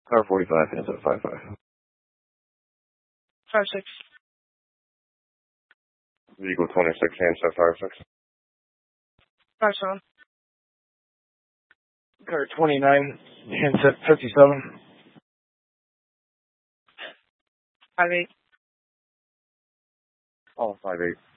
Car 45, handset 55. 56. Vehicle 26, handset 56. 57. Car 29, handset 57. 58. All 58.